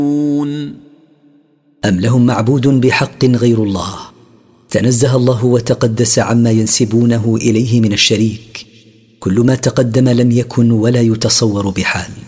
أم لهم معبود بحق غير الله؟ تنزه الله وتقدس عما ينسبونه إليه من الشريك. كل ما تقدم لم يكن ولا يتصور بحال.